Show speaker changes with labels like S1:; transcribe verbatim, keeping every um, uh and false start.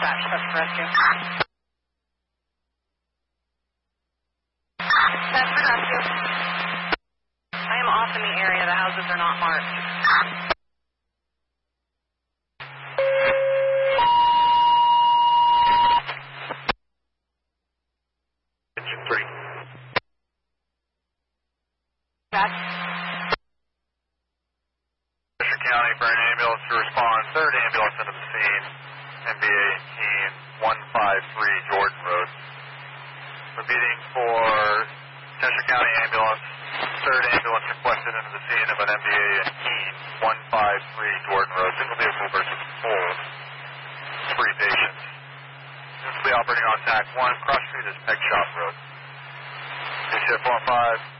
S1: dispatch, that's for rescue. That's for rescue. I am off in the area. The houses are not marked.
S2: Engine three.
S1: Back.
S2: Cheshire County, burn ambulance to respond. Third ambulance into the scene. M B A team one five three Jordan Road. Repeating for Cheshire County ambulance. Third ambulance requested into the scene of an M B A and team one five three Jordan Road. Single vehicle versus full. Three patients. This will be operating on T A C one. Cross street is Peg Shop Road. P C F four five.